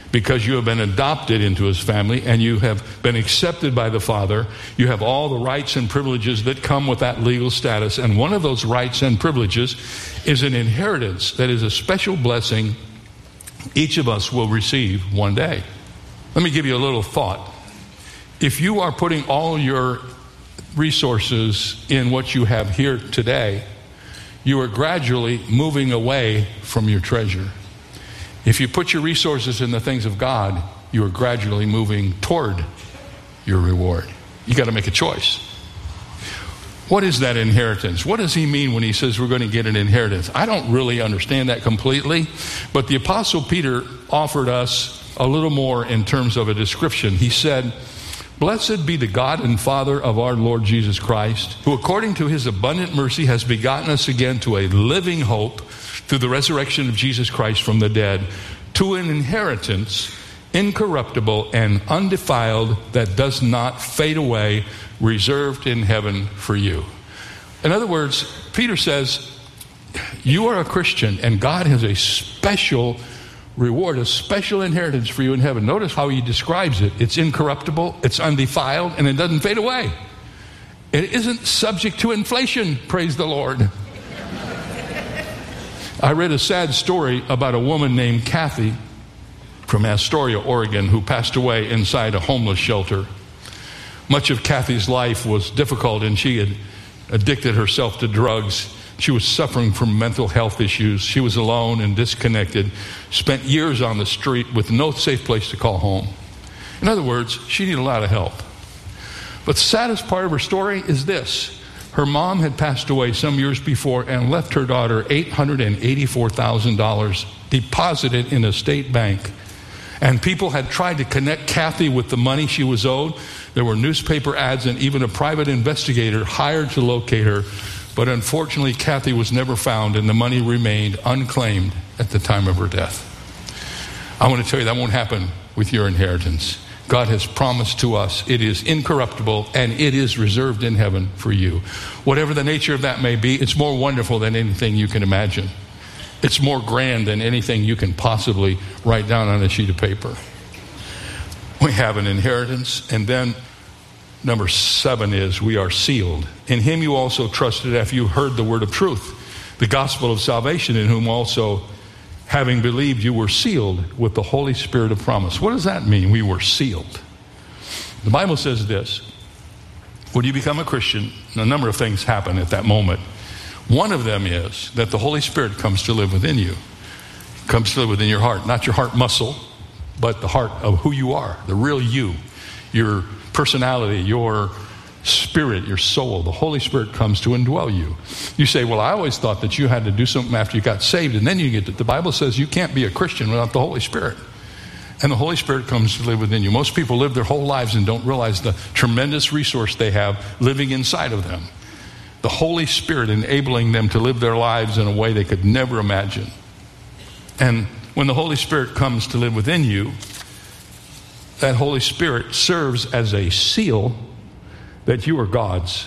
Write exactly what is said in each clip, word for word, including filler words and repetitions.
because you have been adopted into his family and you have been accepted by the Father. You have all the rights and privileges that come with that legal status. And one of those rights and privileges is an inheritance that is a special blessing each of us will receive one day. Let me give you a little thought. If you are putting all your resources in what you have here today, you are gradually moving away from your treasure. If you put your resources in the things of God, you are gradually moving toward your reward. You got to make a choice. What is that inheritance? What does he mean when he says we're going to get an inheritance? I don't really understand that completely, but the Apostle Peter offered us a little more in terms of a description. He said, "Blessed be the God and Father of our Lord Jesus Christ, who according to his abundant mercy has begotten us again to a living hope through the resurrection of Jesus Christ from the dead, to an inheritance incorruptible and undefiled that does not fade away, reserved in heaven for you." In other words, Peter says, you are a Christian and God has a special reward, a special inheritance for you in heaven. Notice how he describes it. It's incorruptible, it's undefiled, and it doesn't fade away. It isn't subject to inflation, praise the Lord. I read a sad story about a woman named Kathy from Astoria, Oregon, who passed away inside a homeless shelter. Much of Kathy's life was difficult, and she had addicted herself to drugs. She was suffering from mental health issues. She was alone and disconnected, spent years on the street with no safe place to call home. In other words, she needed a lot of help. But the saddest part of her story is this. Her mom had passed away some years before and left her daughter eight hundred eighty-four thousand dollars deposited in a state bank. And people had tried to connect Kathy with the money she was owed. There were newspaper ads and even a private investigator hired to locate her. But unfortunately, Kathy was never found and the money remained unclaimed at the time of her death. I want to tell you that won't happen with your inheritance. God has promised to us it is incorruptible and it is reserved in heaven for you. Whatever the nature of that may be, it's more wonderful than anything you can imagine. It's more grand than anything you can possibly write down on a sheet of paper. We have an inheritance. And then number seven is we are sealed. In him you also trusted after you heard the word of truth, the gospel of salvation, in whom also having believed you were sealed with the Holy Spirit of promise. What does that mean? We were sealed. The Bible says this. When you become a Christian, a number of things happen at that moment. One of them is that the Holy Spirit comes to live within you. Comes to live within your heart. Not your heart muscle, but the heart of who you are. The real you. Your personality, your spirit, your soul. The Holy Spirit comes to indwell you. You say, well, I always thought that you had to do something after you got saved and then you get it. The Bible says you can't be a Christian without the Holy Spirit. And the Holy Spirit comes to live within you. Most people live their whole lives and don't realize the tremendous resource they have living inside of them. The Holy Spirit enabling them to live their lives in a way they could never imagine. And when the Holy Spirit comes to live within you, that Holy Spirit serves as a seal that you are God's.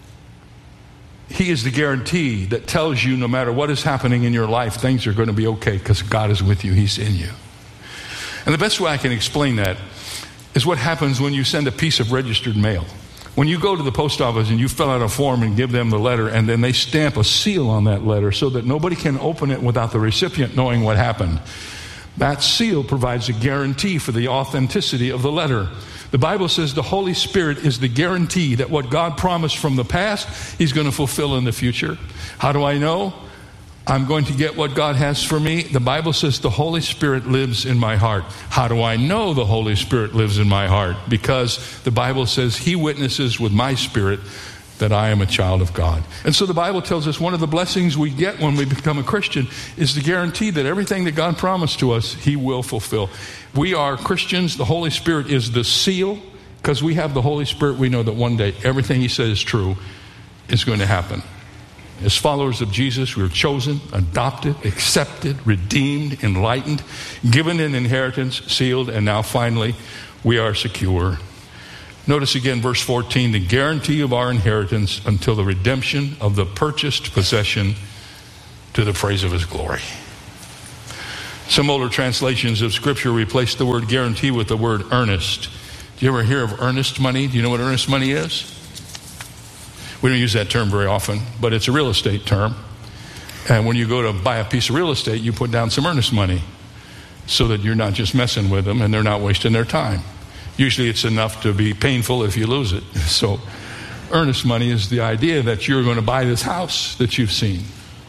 He is the guarantee that tells you no matter what is happening in your life, things are going to be okay because God is with you. He's in you. And the best way I can explain that is what happens when you send a piece of registered mail. When you go to the post office and you fill out a form and give them the letter, and then they stamp a seal on that letter so that nobody can open it without the recipient knowing what happened. That seal provides a guarantee for the authenticity of the letter. The Bible says the Holy Spirit is the guarantee that what God promised from the past, He's going to fulfill in the future. How do I know I'm going to get what God has for me? The Bible says the Holy Spirit lives in my heart. How do I know the Holy Spirit lives in my heart? Because the Bible says He witnesses with my spirit that I am a child of God. And so the Bible tells us one of the blessings we get when we become a Christian is the guarantee that everything that God promised to us, He will fulfill. We are Christians. The Holy Spirit is the seal. Because we have the Holy Spirit, we know that one day everything He says is true is going to happen. As followers of Jesus, we are chosen, adopted, accepted, redeemed, enlightened, given an inheritance, sealed, and now finally, we are secure. Notice again verse fourteen, the guarantee of our inheritance until the redemption of the purchased possession to the praise of His glory. Some older translations of Scripture replace the word guarantee with the word earnest. Do you ever hear of earnest money? Do you know what earnest money is? We don't use that term very often, but it's a real estate term. And when you go to buy a piece of real estate, you put down some earnest money so that you're not just messing with them and they're not wasting their time. Usually it's enough to be painful if you lose it. So earnest money is the idea that you're going to buy this house that you've seen.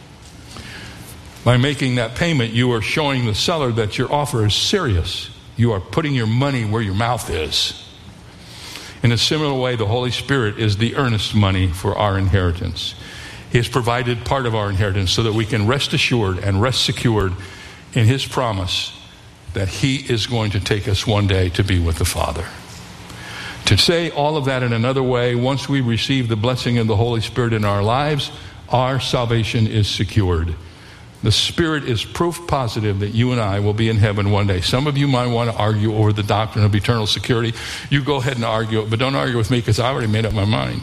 By making that payment, you are showing the seller that your offer is serious. You are putting your money where your mouth is. In a similar way, the Holy Spirit is the earnest money for our inheritance. He has provided part of our inheritance so that we can rest assured and rest secured in His promise that He is going to take us one day to be with the Father. To say all of that in another way, once we receive the blessing of the Holy Spirit in our lives, our salvation is secured. The Spirit is proof positive that you and I will be in heaven one day. Some of you might want to argue over the doctrine of eternal security. You go ahead and argue it, but don't argue with me because I already made up my mind.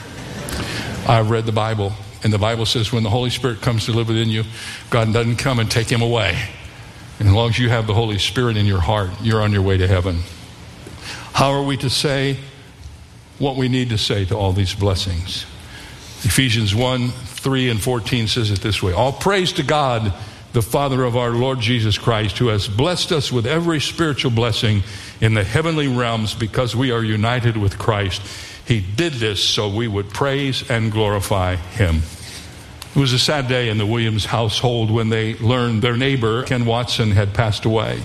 I've read the Bible, and the Bible says when the Holy Spirit comes to live within you, God doesn't come and take Him away. And as long as you have the Holy Spirit in your heart, you're on your way to heaven. How are we to say what we need to say to all these blessings? Ephesians one, three and fourteen says it this way. All praise to God, the Father of our Lord Jesus Christ, who has blessed us with every spiritual blessing in the heavenly realms because we are united with Christ. He did this so we would praise and glorify Him. It was a sad day in the Williams household when they learned their neighbor, Ken Watson, had passed away.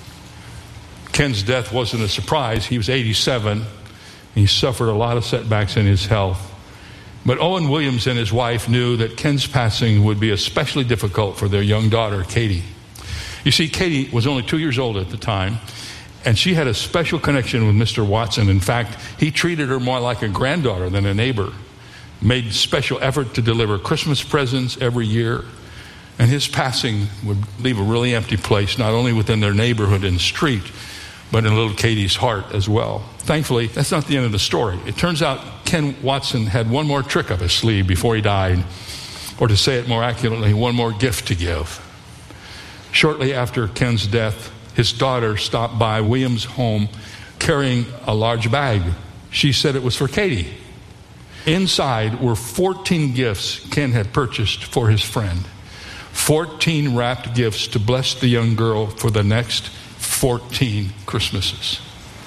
Ken's death wasn't a surprise. He was eighty-seven. He suffered a lot of setbacks in his health. But Owen Williams and his wife knew that Ken's passing would be especially difficult for their young daughter, Katie. You see, Katie was only two years old at the time, and she had a special connection with Mister Watson. In fact, he treated her more like a granddaughter than a neighbor, made special effort to deliver Christmas presents every year, and his passing would leave a really empty place, not only within their neighborhood and street, but in little Katie's heart as well. Thankfully, that's not the end of the story. It turns out Ken Watson had one more trick up his sleeve before he died, or to say it more accurately, one more gift to give. Shortly after Ken's death, his daughter stopped by Williams' home carrying a large bag. She said it was for Katie. Inside were fourteen gifts Ken had purchased for his friend. fourteen wrapped gifts to bless the young girl for the next fourteen Christmases.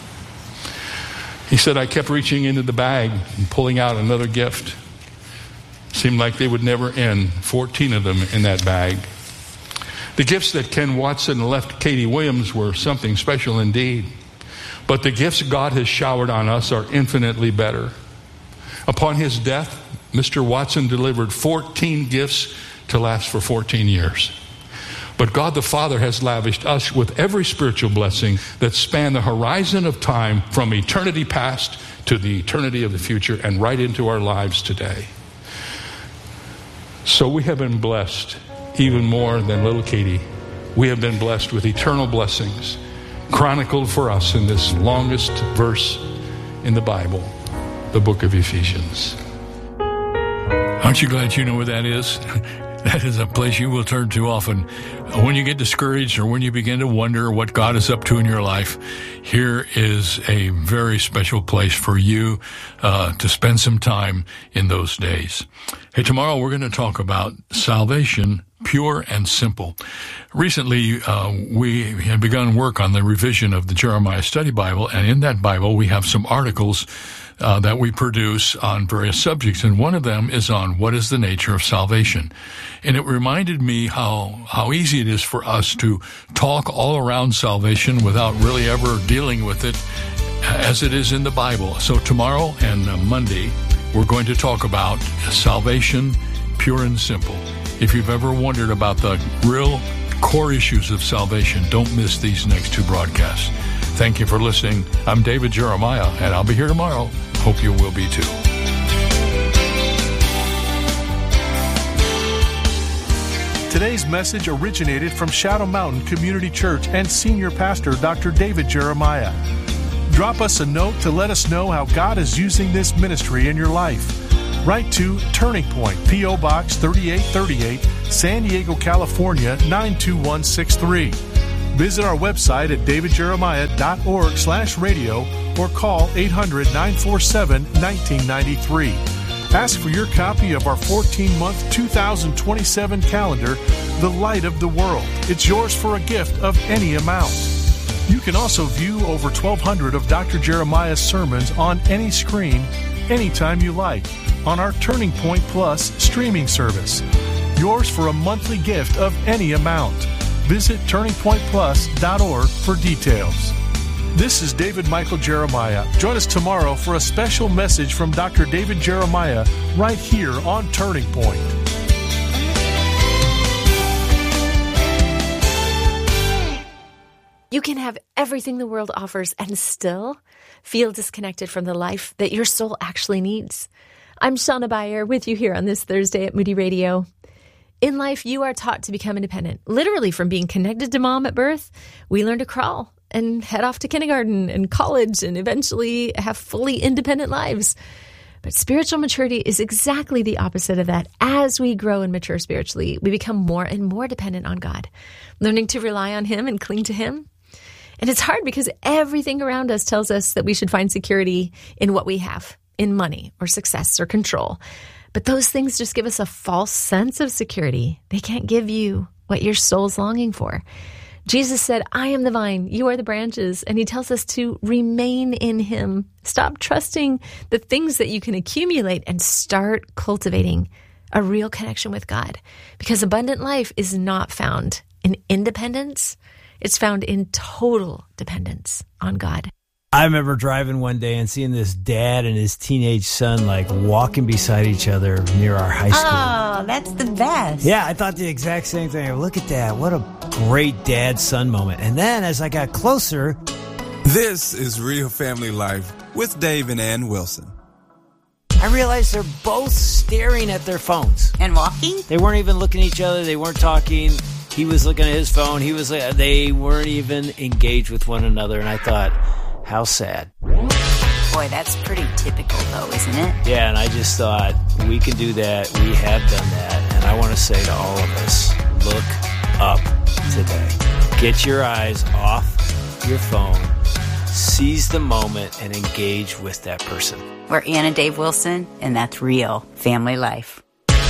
He said, I kept reaching into the bag and pulling out another gift. Seemed like they would never end. fourteen of them in that bag. The gifts that Ken Watson left Katie Williams were something special indeed. But the gifts God has showered on us are infinitely better. Upon his death, Mister Watson delivered fourteen gifts to last for fourteen years. But God the Father has lavished us with every spiritual blessing that span the horizon of time from eternity past to the eternity of the future and right into our lives today. So we have been blessed even more than little Katie. We have been blessed with eternal blessings chronicled for us in this longest verse in the Bible, the book of Ephesians. Aren't you glad you know where that is? That is a place you will turn to often. When you get discouraged or when you begin to wonder what God is up to in your life, here is a very special place for you uh, to spend some time in those days. Hey, tomorrow we're going to talk about salvation, pure and simple. Recently, uh, we had begun work on the revision of the Jeremiah Study Bible, and in that Bible we have some articles Uh, that we produce on various subjects, and one of them is on what is the nature of salvation. And it reminded me how how easy it is for us to talk all around salvation without really ever dealing with it as it is in the Bible. So tomorrow and uh, Monday, we're going to talk about salvation, pure and simple. If you've ever wondered about the real core issues of salvation, don't miss these next two broadcasts. Thank you for listening. I'm David Jeremiah, and I'll be here tomorrow. Hope you will be too. Today's message originated from Shadow Mountain Community Church and Senior Pastor Doctor David Jeremiah. Drop us a note to let us know how God is using this ministry in your life. Write to Turning Point, P O. Box thirty-eight thirty-eight, San Diego, California, nine two one six three. Visit our website at davidjeremiah.org slash radio or call eight hundred, nine four seven, one nine nine three. Ask for your copy of our fourteen-month two thousand twenty-seven calendar, The Light of the World. It's yours for a gift of any amount. You can also view over twelve hundred of Doctor Jeremiah's sermons on any screen, anytime you like, on our Turning Point Plus streaming service. Yours for a monthly gift of any amount. Visit turning point plus dot org for details. This is David Michael Jeremiah. Join us tomorrow for a special message from Doctor David Jeremiah right here on Turning Point. You can have everything the world offers and still feel disconnected from the life that your soul actually needs. I'm Shauna Beyer with you here on this Thursday at Moody Radio. In life, you are taught to become independent. Literally, from being connected to mom at birth, we learn to crawl and head off to kindergarten and college and eventually have fully independent lives. But spiritual maturity is exactly the opposite of that. As we grow and mature spiritually, we become more and more dependent on God, learning to rely on Him and cling to Him. And it's hard because everything around us tells us that we should find security in what we have, in money or success or control. But those things just give us a false sense of security. They can't give you what your soul's longing for. Jesus said, I am the vine, you are the branches. And He tells us to remain in Him. Stop trusting the things that you can accumulate and start cultivating a real connection with God. Because abundant life is not found in independence. It's found in total dependence on God. I remember driving one day and seeing this dad and his teenage son like walking beside each other near our high school. Oh, that's the best. Yeah, I thought the exact same thing. Look at that. What a great dad-son moment. And then as I got closer... This is Real Family Life with Dave and Ann Wilson. I realized they're both staring at their phones. And walking? They weren't even looking at each other. They weren't talking. He was looking at his phone. He was. They weren't even engaged with one another. And I thought... how sad. Boy, that's pretty typical, though, isn't it? Yeah, and I just thought, we can do that. We have done that. And I want to say to all of us, look up today. Get your eyes off your phone. Seize the moment and engage with that person. We're Ann and Dave Wilson, and that's Real Family Life.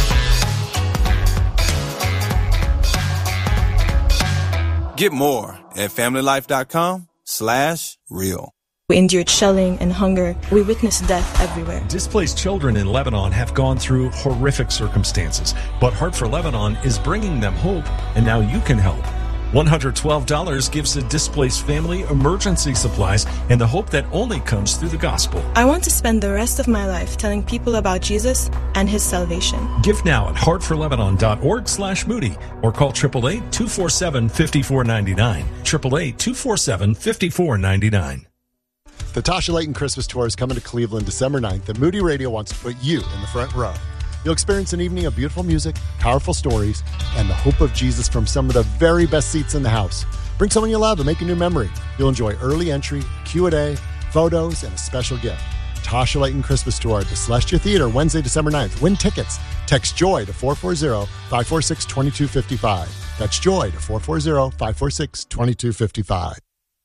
Get more at family life dot com. slash real. We endured shelling and hunger. We witnessed death everywhere. Displaced children in Lebanon have gone through horrific circumstances, but Heart for Lebanon is bringing them hope, and now you can help. one hundred twelve dollars gives the displaced family emergency supplies and the hope that only comes through the gospel. I want to spend the rest of my life telling people about Jesus and His salvation. Give now at heart for lebanon dot org slash Moody or call eight eight eight, two four seven, five four nine nine. eight eight eight, two four seven, five four nine nine. The Tasha Layton Christmas Tour is coming to Cleveland December ninth, and Moody Radio wants to put you in the front row. You'll experience an evening of beautiful music, powerful stories, and the hope of Jesus from some of the very best seats in the house. Bring someone you love and make a new memory. You'll enjoy early entry, Q and A, photos, and a special gift. Tasha Layton Christmas Tour at the Celestia Theater, Wednesday, December ninth. Win tickets. Text JOY to four four zero, five four six, two two five five. That's JOY to four four zero, five four six, two two five five.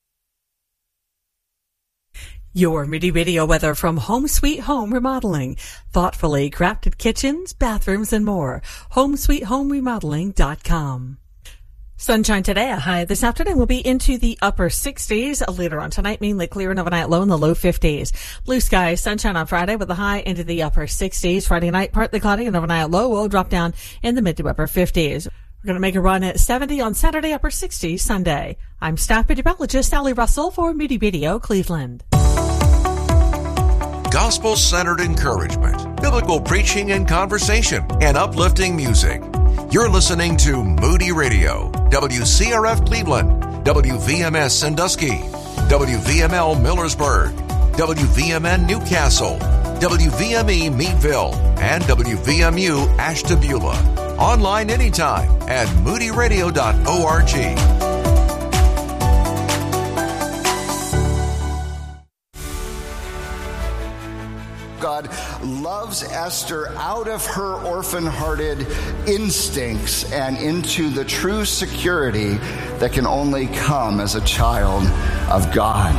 Your Moody Radio weather from Home Sweet Home Remodeling. Thoughtfully crafted kitchens, bathrooms, and more. home sweet home remodeling dot com. Sunshine today, a high this afternoon will be into the upper sixties. Later on tonight, mainly clear and overnight low in the low fifties. Blue skies, sunshine on Friday with a high into the upper sixties. Friday night, partly cloudy and overnight low will drop down in the mid to upper fifties. We're going to make a run at seventy on Saturday, upper sixties Sunday. I'm staff meteorologist Sally Russell for Moody Radio, Cleveland. Gospel-centered encouragement, biblical preaching and conversation, and uplifting music. You're listening to Moody Radio, W C R F Cleveland, W V M S Sandusky, W V M L Millersburg, W V M N Newcastle, W V M E Meadville, and W V M U Ashtabula. Online anytime at moody radio dot org. God loves Esther out of her orphan-hearted instincts and into the true security that can only come as a child of God.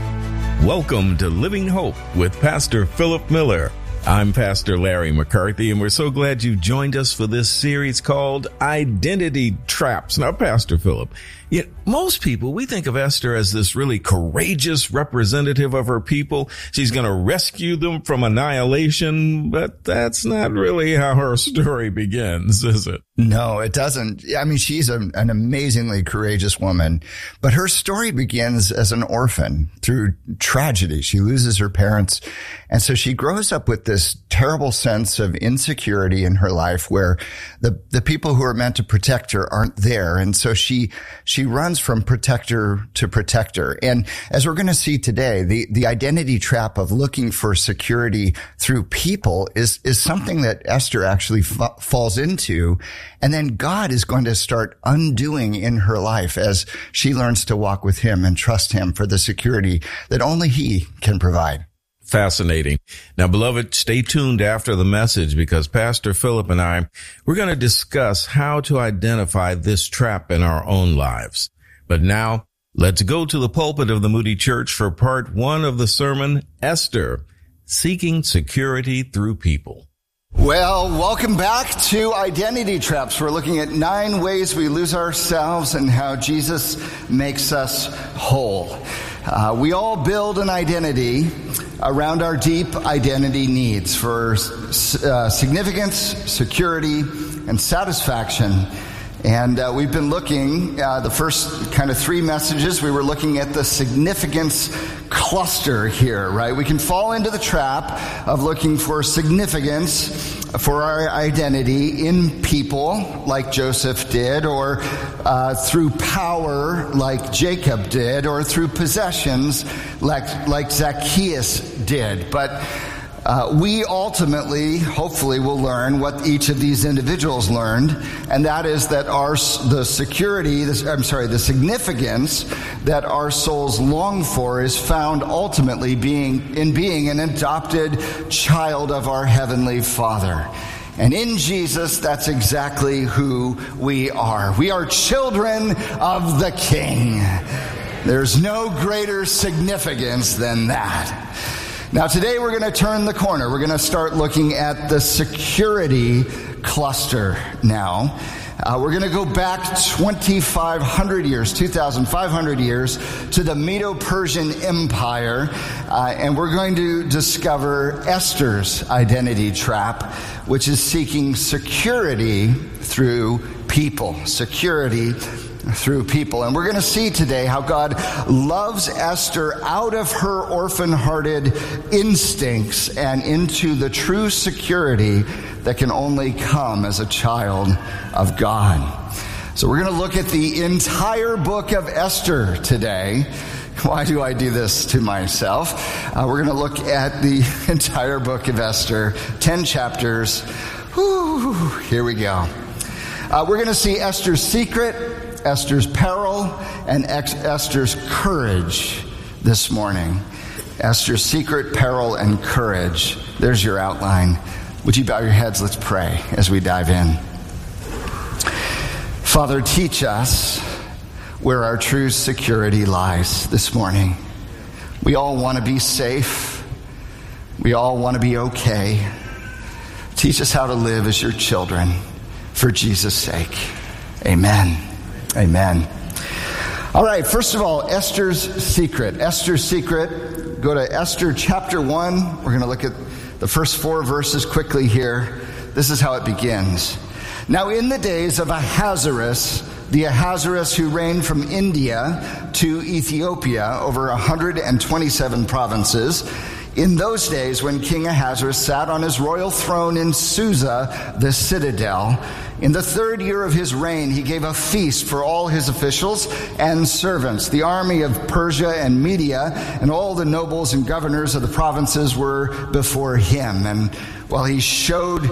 Welcome to Living Hope with Pastor Philip Miller. I'm Pastor Larry McCarthy, and we're so glad you joined us for this series called Identity Traps. Now, Pastor Philip, yet most people, we think of Esther as this really courageous representative of her people. She's going to rescue them from annihilation, but that's not really how her story begins, is it? No, it doesn't. I mean, she's a, an amazingly courageous woman, but her story begins as an orphan through tragedy. She loses her parents, and so she grows up with this terrible sense of insecurity in her life where the, the people who are meant to protect her aren't there. And so she, she runs from protector to protector. And as we're going to see today, the, the identity trap of looking for security through people is, is something that Esther actually f- falls into. And then God is going to start undoing in her life as she learns to walk with him and trust him for the security that only he can provide. Fascinating. Now, beloved, stay tuned after the message because Pastor Philip and I, we're going to discuss how to identify this trap in our own lives. But now, let's go to the pulpit of the Moody Church for part one of the sermon, Esther, Seeking Security Through People. Well, welcome back to Identity Traps. We're looking at nine ways we lose ourselves and how Jesus makes us whole. Uh, we all build an identity around our deep identity needs for uh, significance, security, and satisfaction. And uh, we've been looking, uh, the first kind of three messages, we were looking at the significance cluster here, right? We can fall into the trap of looking for significance for our identity in people, like Joseph did, or uh, through power, like Jacob did, or through possessions, like, like Zacchaeus did. But Uh, we ultimately, hopefully, will learn what each of these individuals learned, and that is that our the security, this, I'm sorry, the significance that our souls long for is found ultimately being in being an adopted child of our Heavenly Father. And in Jesus, that's exactly who we are. We are children of the King. There's no greater significance than that. Now, today we're going to turn the corner. We're going to start looking at the security cluster now. Uh, we're going to go back twenty-five hundred years, two thousand five hundred years, to the Medo-Persian Empire, uh, and we're going to discover Esther's identity trap, which is seeking security through people. Security through people. And we're going to see today how God loves Esther out of her orphan-hearted instincts and into the true security that can only come as a child of God. So we're going to look at the entire book of Esther today. Why do I do this to myself? Uh, we're going to look at the entire book of Esther, ten chapters. Whew, here we go. Uh, we're going to see Esther's secret, Esther's peril, and Esther's courage this morning. Esther's secret, peril, and courage. There's your outline. Would you bow your heads? Let's pray as we dive in. Father, teach us where our true security lies this morning. We all want to be safe. We all want to be okay. Teach us how to live as your children for Jesus' sake. Amen. Amen. All right, first of all, Esther's secret. Esther's secret. Go to Esther chapter one. We're going to look at the first four verses quickly here. This is how it begins. Now, in the days of Ahasuerus, the Ahasuerus who reigned from India to Ethiopia over one hundred twenty-seven provinces, in those days when King Ahasuerus sat on his royal throne in Susa, the citadel, in the third year of his reign, he gave a feast for all his officials and servants. The army of Persia and Media and all the nobles and governors of the provinces were before him. And while he showed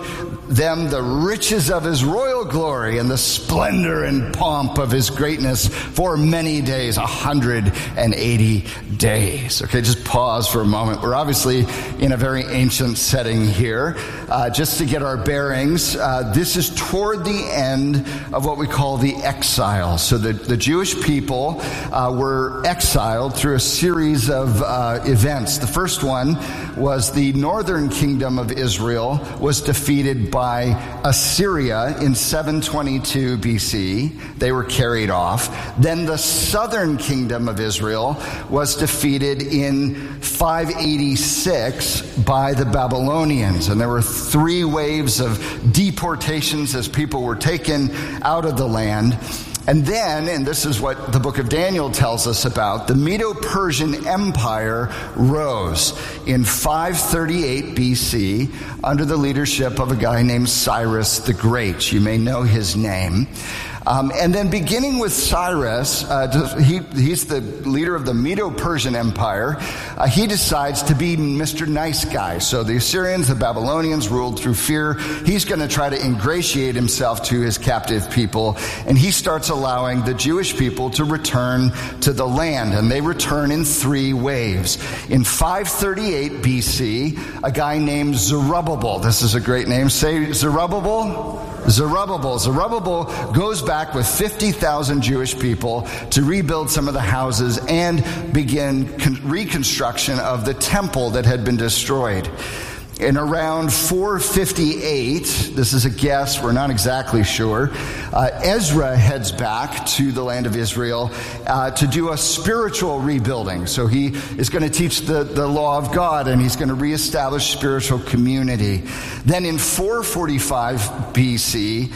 them the riches of his royal glory and the splendor and pomp of his greatness for many days, one hundred eighty days. Okay, just pause for a moment. We're obviously in a very ancient setting here. Uh, just to get our bearings, uh, this is toward the end of what we call the exile. So the, the Jewish people uh, were exiled through a series of uh, events. The first one was the northern kingdom of Israel was defeated by Assyria in seven twenty-two B C. They were carried off. Then the southern kingdom of Israel was defeated in five eighty-six by the Babylonians. And there were three waves of deportations as people were taken out of the land. And then, and this is what the book of Daniel tells us about, the Medo-Persian Empire rose in five thirty-eight B C under the leadership of a guy named Cyrus the Great. You may know his name. Um, and then beginning with Cyrus, uh, he, he's the leader of the Medo-Persian Empire. Uh, he decides to be Mister Nice Guy. So the Assyrians, the Babylonians ruled through fear. He's going to try to ingratiate himself to his captive people. And he starts allowing the Jewish people to return to the land. And they return in three waves. In five thirty-eight B C, a guy named Zerubbabel. This is a great name. Say Zerubbabel. Zerubbabel. Zerubbabel goes back with fifty thousand Jewish people to rebuild some of the houses and begin con- reconstruction of the temple that had been destroyed. In around four fifty-eight, this is a guess, we're not exactly sure, uh, Ezra heads back to the land of Israel uh, to do a spiritual rebuilding. So he is going to teach the, the law of God, and he's going to reestablish spiritual community. Then in four forty-five B C,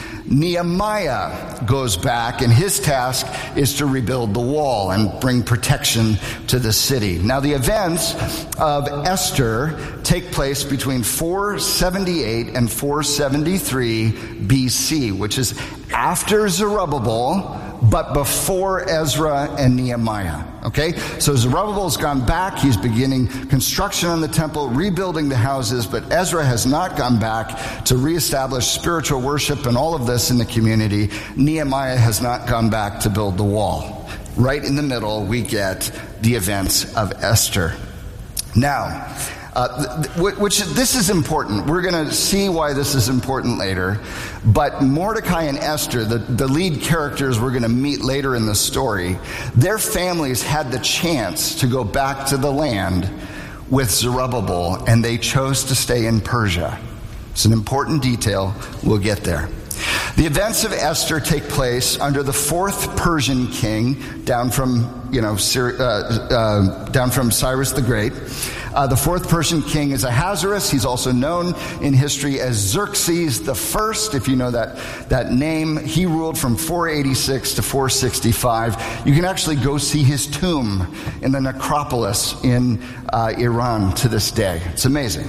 Nehemiah goes back, and his task is to rebuild the wall and bring protection to the city. Now the events of Esther take place between four seventy-eight and four seventy-three B C, which is after Zerubbabel, but before Ezra and Nehemiah. Okay? So Zerubbabel's gone back. He's beginning construction on the temple, rebuilding the houses, but Ezra has not gone back to reestablish spiritual worship and all of this in the community. Nehemiah has not gone back to build the wall. Right in the middle, we get the events of Esther. Now, Uh, which this is important. We're going to see why this is important later. But Mordecai and Esther, the, the lead characters we're going to meet later in the story, their families had the chance to go back to the land with Zerubbabel, and they chose to stay in Persia. It's an important detail. We'll get there. The events of Esther take place under the fourth Persian king, down from, you know, Syri- uh, uh, down from Cyrus the Great. Uh, the fourth Persian king is Ahasuerus. He's also known in history as Xerxes the First, if you know that, that name. He ruled from four eighty-six to four sixty-five. You can actually go see his tomb in the necropolis in uh, Iran to this day. It's amazing.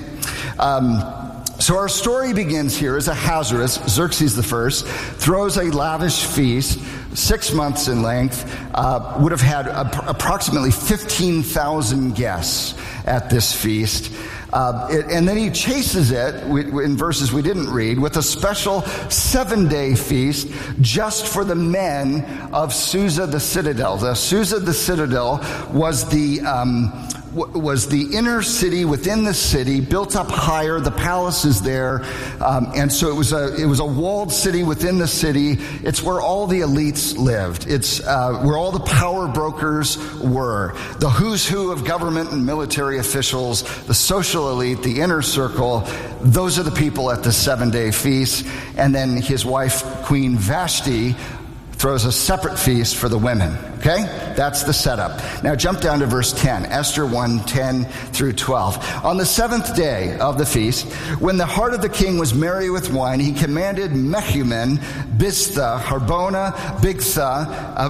Um, So our story begins here as Ahasuerus, Xerxes the First, throws a lavish feast, six months in length, uh, would have had a, approximately fifteen thousand guests at this feast. Uh, it, and then he chases it, in verses we didn't read, with a special seven-day feast just for the men of Susa the Citadel. The Susa the Citadel was the... Um, was the inner city within the city, built up higher. The palace is there, um, and so it was a it was a walled city within the city. It's where all the elites lived. It's uh, where all the power brokers were. The who's who of government and military officials, the social elite, the inner circle. Those are the people at the seven-day feast. And then his wife, Queen Vashti, throws a separate feast for the women. Okay? That's the setup. Now jump down to verse ten. Esther one, ten through twelve. On the seventh day of the feast, when the heart of the king was merry with wine, he commanded Mehuman, Biztha, Harbona, Bigtha,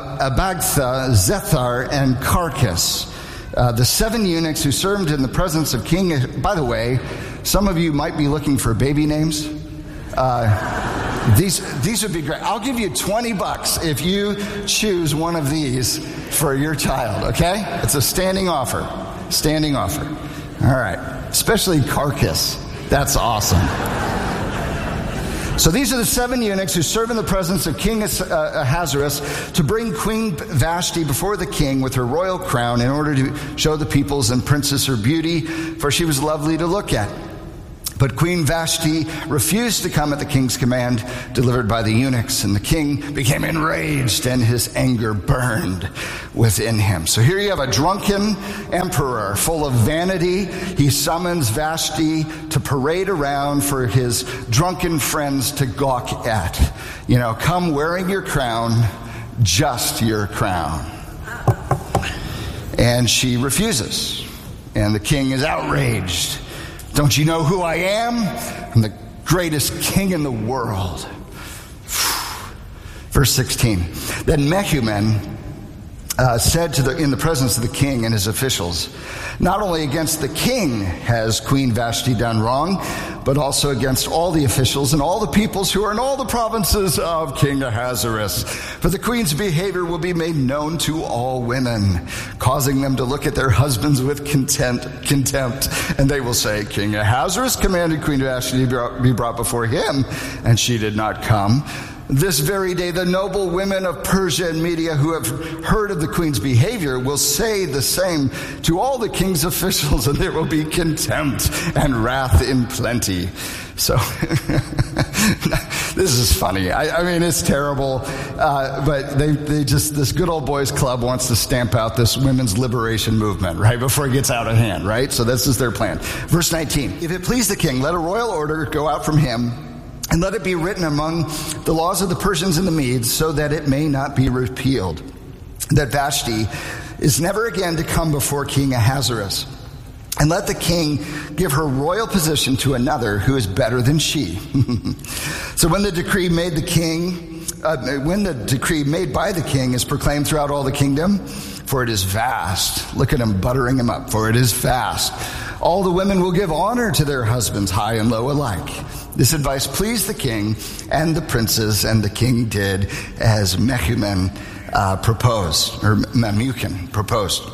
Abagtha, Zethar, and Carcass. Uh, the seven eunuchs who served in the presence of King. By the way, some of you might be looking for baby names. Uh, These these would be great. I'll give you twenty bucks if you choose one of these for your child, okay? It's a standing offer. Standing offer. All right. Especially Carcass. That's awesome. So these are the seven eunuchs who serve in the presence of King Ahasuerus to bring Queen Vashti before the king with her royal crown in order to show the peoples and princes her beauty, for she was lovely to look at. But Queen Vashti refused to come at the king's command delivered by the eunuchs, and the king became enraged and his anger burned within him. So here you have a drunken emperor full of vanity. He summons Vashti to parade around for his drunken friends to gawk at. You know, come wearing your crown, just your crown. And she refuses, and the king is outraged. Don't you know who I am? I'm the greatest king in the world. Verse sixteen. Then Mehuman uh, said to the, in the presence of the king and his officials, not only against the king has Queen Vashti done wrong, but also against all the officials and all the peoples who are in all the provinces of King Ahasuerus. For the queen's behavior will be made known to all women, causing them to look at their husbands with contempt, contempt. And they will say, King Ahasuerus commanded Queen Vashti to be brought before him, and she did not come. This very day, the noble women of Persia and Media who have heard of the queen's behavior will say the same to all the king's officials, and there will be contempt and wrath in plenty. So, this is funny. I, I mean, it's terrible, uh, but they, they just, this good old boys club wants to stamp out this women's liberation movement, right, before it gets out of hand, right? So this is their plan. Verse nineteen, if it please the king, let a royal order go out from him, and let it be written among the laws of the Persians and the Medes, so that it may not be repealed, that Vashti is never again to come before King Ahasuerus. And let the king give her royal position to another who is better than she. So when the decree made the king, uh, when the decree made by the king is proclaimed throughout all the kingdom, for it is vast. Look at him buttering him up. For it is vast. All the women will give honor to their husbands, high and low alike. This advice pleased the king and the princes, and the king did as Mehuman uh, proposed, or Memucan proposed.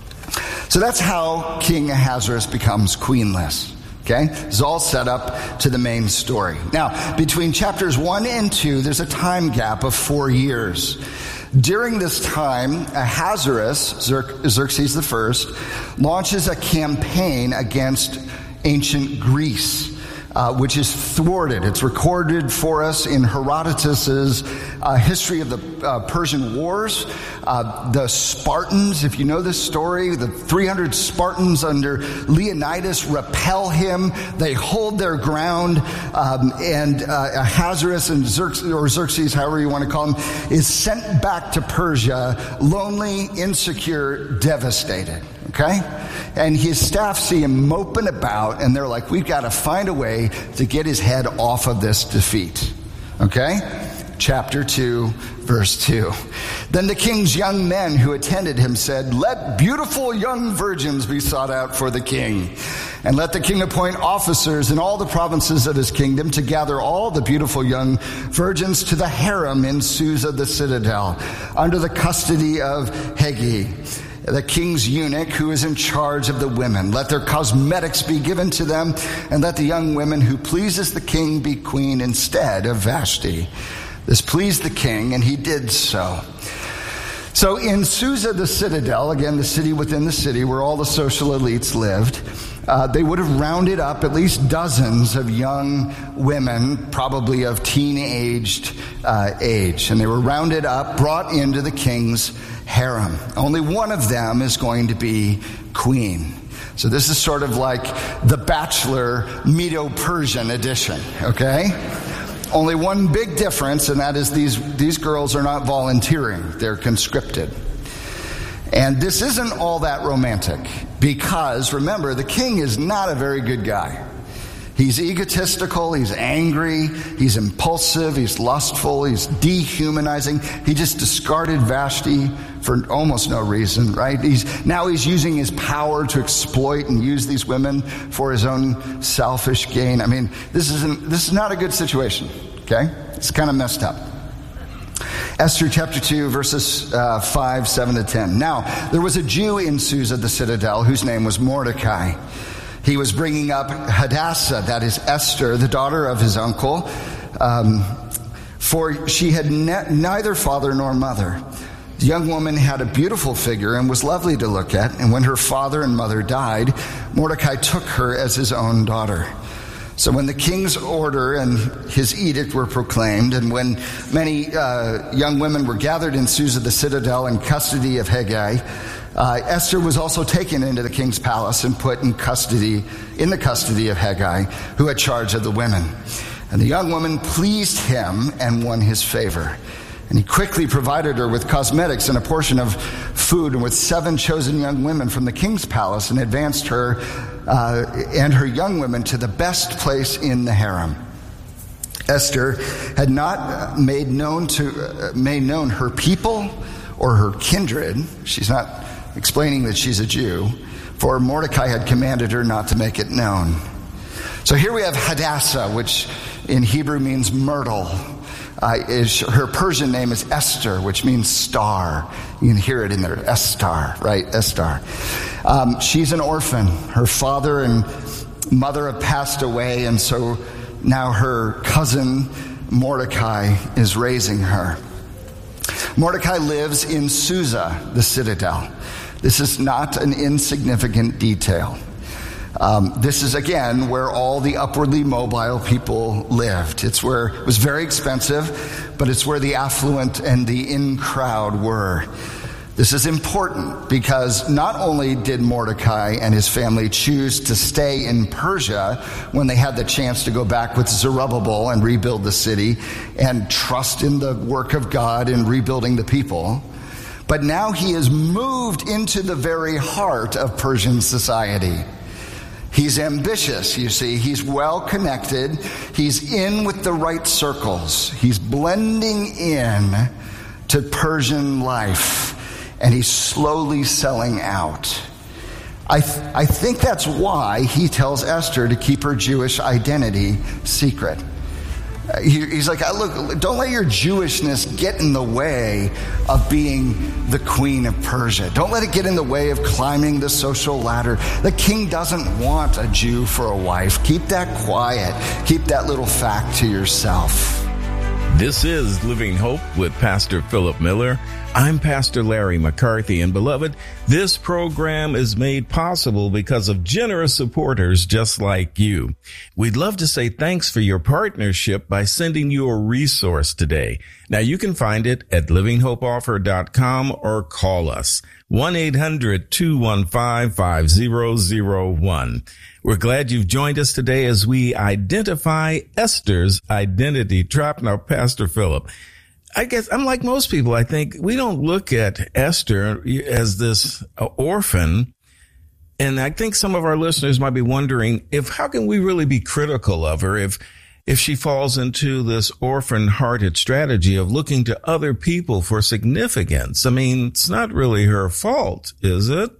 So that's how King Ahasuerus becomes queenless. Okay? It's all set up to the main story. Now, between chapters one and two, there's a time gap of four years. During this time, Ahasuerus, Xerxes the First, launches a campaign against ancient Greece, uh, which is thwarted. It's recorded for us in Herodotus's uh, history of the uh, Persian Wars. Uh, the Spartans, if you know this story, the three hundred Spartans under Leonidas repel him. They hold their ground, um, and uh, Ahasuerus and Xerxes, or Xerxes, however you want to call him, is sent back to Persia, lonely, insecure, devastated. Okay? And his staff see him moping about, and they're like, we've got to find a way to get his head off of this defeat. Okay? Chapter two, verse two. Then the king's young men who attended him said, let beautiful young virgins be sought out for the king. And let the king appoint officers in all the provinces of his kingdom to gather all the beautiful young virgins to the harem in Susa the citadel, under the custody of Hegi, the king's eunuch who is in charge of the women. Let their cosmetics be given to them, and let the young women who pleases the king be queen instead of Vashti. This pleased the king, and he did so. So in Susa the citadel, again the city within the city where all the social elites lived, uh, they would have rounded up at least dozens of young women, probably of teen-aged uh, age. And they were rounded up, brought into the king's harem. Only one of them is going to be queen. So this is sort of like the Bachelor Medo-Persian edition, okay? Only one big difference, and that is these, these girls are not volunteering. They're conscripted. And this isn't all that romantic because, remember, the king is not a very good guy. He's egotistical, he's angry, he's impulsive, he's lustful, he's dehumanizing. He just discarded Vashti for almost no reason, right? He's now he's using his power to exploit and use these women for his own selfish gain. I mean, this isn't this is not a good situation, okay? It's kind of messed up. Esther chapter two, verses uh, five, seven to ten. Now, there was a Jew in Susa, the citadel, whose name was Mordecai. He was bringing up Hadassah, that is Esther, the daughter of his uncle, Um, for she had ne- neither father nor mother. The young woman had a beautiful figure and was lovely to look at, and when her father and mother died, Mordecai took her as his own daughter. So when the king's order and his edict were proclaimed, and when many uh, young women were gathered in Susa the citadel in custody of Hegai, uh, Esther was also taken into the king's palace and put in custody, in the custody of Hegai, who had charge of the women. And the young woman pleased him and won his favor. And he quickly provided her with cosmetics and a portion of food, and with seven chosen young women from the king's palace, and advanced her uh, and her young women to the best place in the harem. Esther had not made known to uh, made known her people or her kindred. She's not explaining that she's a Jew, for Mordecai had commanded her not to make it known. So here we have Hadassah, which in Hebrew means myrtle. Uh, is her Persian name is Esther, which means star. You can hear it in there, Estar, right? Estar. Um, she's an orphan. Her father and mother have passed away, and so now her cousin Mordecai is raising her. Mordecai lives in Susa, the citadel. This is not an insignificant detail. Um, this is, again, where all the upwardly mobile people lived. It's where it was very expensive, but it's where the affluent and the in crowd were. This is important because not only did Mordecai and his family choose to stay in Persia when they had the chance to go back with Zerubbabel and rebuild the city and trust in the work of God in rebuilding the people, but now he is moved into the very heart of Persian society. He's ambitious, you see. He's well connected. He's in with the right circles. He's blending in to Persian life, and he's slowly selling out. I, th- I think that's why he tells Esther to keep her Jewish identity secret. He, he's like, look, don't let your Jewishness get in the way of being the queen of Persia. Don't let it get in the way of climbing the social ladder. The king doesn't want a Jew for a wife. Keep that quiet. Keep that little fact to yourself. This is Living Hope with Pastor Philip Miller. I'm Pastor Larry McCarthy, and beloved, this program is made possible because of generous supporters just like you. We'd love to say thanks for your partnership by sending you a resource today. Now, you can find it at living hope offer dot com or call us one eight hundred two one five five zero zero one. We're glad you've joined us today as we identify Esther's identity trap. Now, Pastor Philip, I guess I'm like most people. I think we don't look at Esther as this orphan. And I think some of our listeners might be wondering if how can we really be critical of her if if she falls into this orphan-hearted strategy of looking to other people for significance? I mean, it's not really her fault, is it?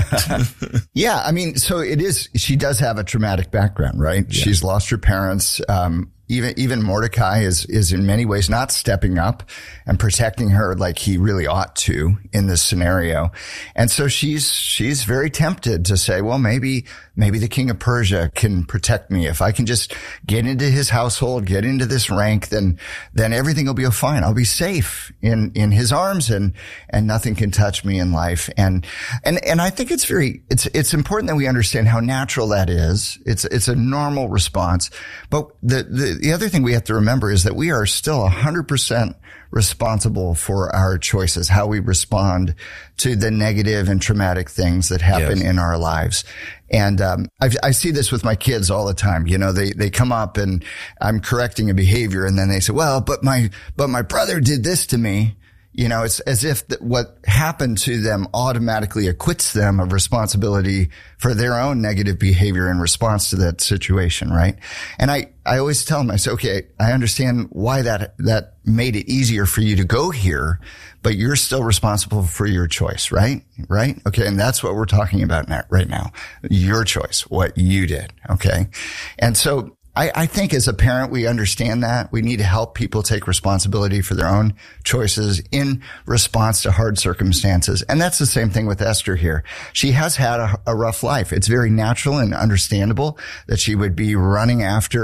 Yeah, I mean, so it is. She does have a traumatic background, right? Yeah. She's lost her parents. Um, Even, even Mordecai is, is in many ways not stepping up and protecting her like he really ought to in this scenario. And so she's, she's very tempted to say, well, maybe, maybe the king of Persia can protect me. If I can just get into his household, get into this rank, then, then everything will be fine. I'll be safe in, in his arms and, and nothing can touch me in life. And, and, and I think it's very, it's, it's important that we understand how natural that is. It's, it's a normal response. But the, the, The other thing we have to remember is that we are still one hundred percent responsible for our choices, how we respond to the negative and traumatic things that happen yes. in our lives. And um I, I see this with my kids all the time. You know, they they come up and I'm correcting a behavior, and then they say, well, but my but my brother did this to me. You know, it's as if that what happened to them automatically acquits them of responsibility for their own negative behavior in response to that situation, right? And I, I always tell them, I say, okay, I understand why that, that made it easier for you to go here, but you're still responsible for your choice, right? Right? Okay. And that's what we're talking about now, right now. Your choice, what you did. Okay. And so I, I think as a parent, we understand that we need to help people take responsibility for their own choices in response to hard circumstances. And that's the same thing with Esther here. She has had a, a rough life. It's very natural and understandable that she would be running after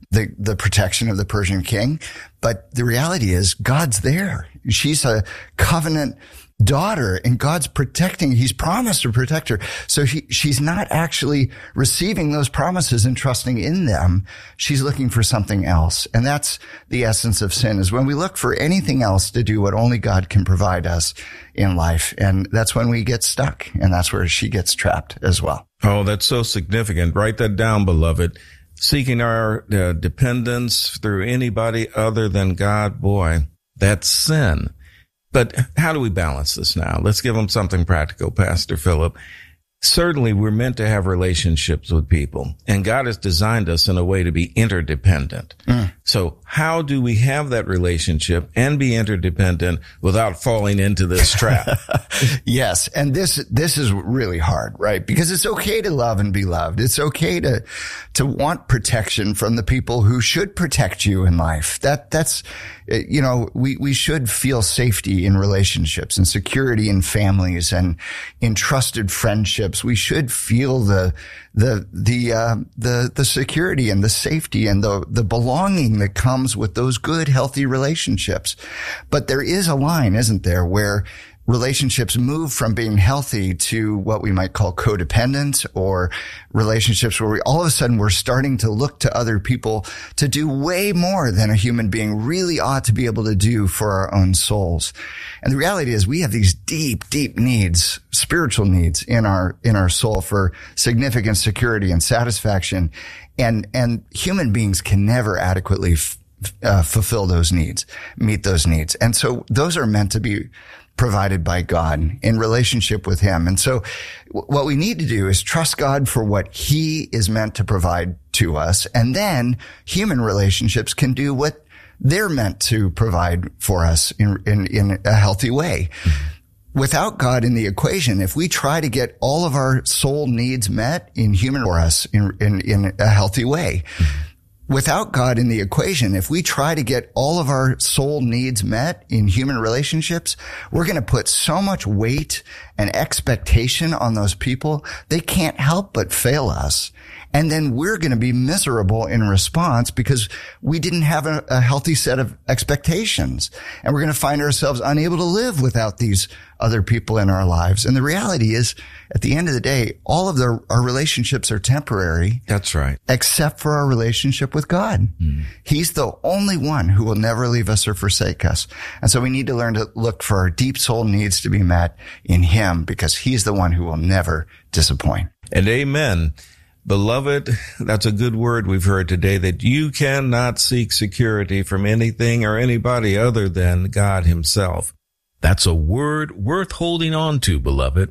the, the protection of the Persian king. But the reality is God's there. She's a covenant daughter and God's protecting. He's promised to protect her. So she, she's not actually receiving those promises and trusting in them. She's looking for something else. And that's the essence of sin, is when we look for anything else to do what only God can provide us in life. And that's when we get stuck. And that's where she gets trapped as well. Oh, that's so significant. Write that down, beloved. Seeking our uh, dependence through anybody other than God, boy, that's sin. But how do we balance this now? Let's give them something practical, Pastor Philip. Certainly, we're meant to have relationships with people, and God has designed us in a way to be interdependent. Mm. So how do we have that relationship and be interdependent without falling into this trap? Yes. And this, this is really hard, right? Because it's okay to love and be loved. It's okay to, to want protection from the people who should protect you in life. That, that's, you know, we, we should feel safety in relationships and security in families and in trusted friendships. We should feel the, the, the, uh, the, the security and the safety and the, the belonging that comes with those good, healthy relationships. But there is a line, isn't there, where relationships move from being healthy to what we might call codependent, or relationships where we all of a sudden we're starting to look to other people to do way more than a human being really ought to be able to do for our own souls. And the reality is we have these deep, deep needs, spiritual needs in our, in our soul for significant security and satisfaction. And, and human beings can never adequately f- uh, fulfill those needs, meet those needs. And so those are meant to be provided by God in relationship with him. And so w- what we need to do is trust God for what he is meant to provide to us. And then human relationships can do what they're meant to provide for us in, in, in a healthy way. Mm-hmm. Without God in the equation, if we try to get all of our soul needs met in human for us in, in, in a healthy way, mm-hmm. Without God in the equation, if we try to get all of our soul needs met in human relationships, we're going to put so much weight and expectation on those people, they can't help but fail us. And then we're going to be miserable in response because we didn't have a, a healthy set of expectations. And we're going to find ourselves unable to live without these other people in our lives. And the reality is, at the end of the day, all of the, our relationships are temporary. That's right. Except for our relationship with God. Mm. He's the only one who will never leave us or forsake us. And so we need to learn to look for our deep soul needs to be met in him, because he's the one who will never disappoint. And amen. Beloved, that's a good word we've heard today, that you cannot seek security from anything or anybody other than God himself. That's a word worth holding on to, beloved.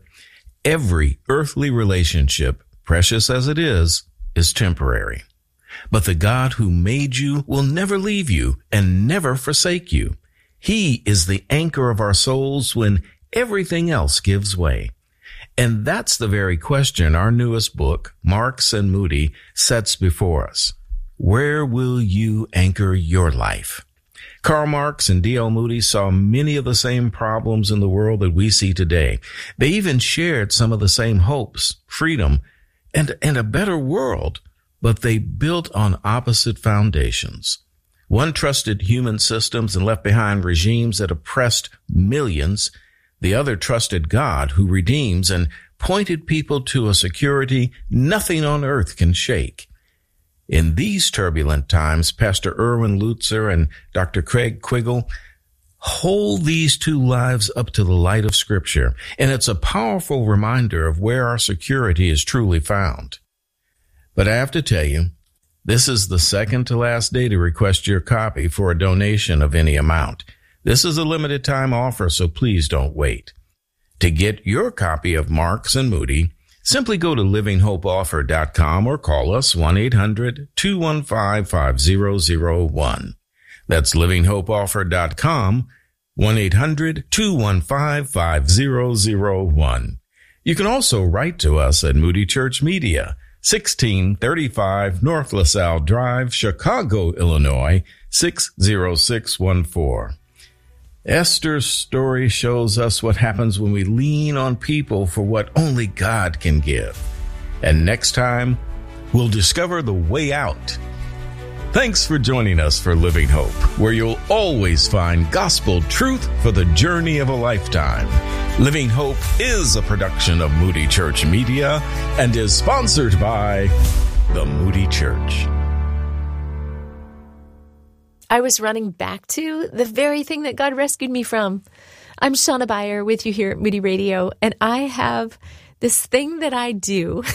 Every earthly relationship, precious as it is, is temporary. But the God who made you will never leave you and never forsake you. He is the anchor of our souls when everything else gives way. And that's the very question our newest book, Marks and Moody, sets before us. Where will you anchor your life? Karl Marx and D L Moody saw many of the same problems in the world that we see today. They even shared some of the same hopes, freedom, and, and a better world, but they built on opposite foundations. One trusted human systems and left behind regimes that oppressed millions. The other trusted God, who redeems, and pointed people to a security nothing on earth can shake. In these turbulent times, Pastor Erwin Lutzer and Doctor Craig Quiggle hold these two lives up to the light of Scripture, and it's a powerful reminder of where our security is truly found. But I have to tell you, this is the second to last day to request your copy for a donation of any amount. This is a limited time offer, so please don't wait. To get your copy of Marks and Moody, simply go to living hope offer dot com or call us one eight hundred two one five five zero zero one. That's living hope offer dot com, one eight hundred two one five five zero zero one. You can also write to us at Moody Church Media, sixteen thirty-five North LaSalle Drive, Chicago, Illinois, six zero six one four. Esther's story shows us what happens when we lean on people for what only God can give. And next time, we'll discover the way out. Thanks for joining us for Living Hope, where you'll always find gospel truth for the journey of a lifetime. Living Hope is a production of Moody Church Media and is sponsored by the Moody Church. I was running back to the very thing that God rescued me from. I'm Shauna Beyer with you here at Moody Radio, and I have this thing that I do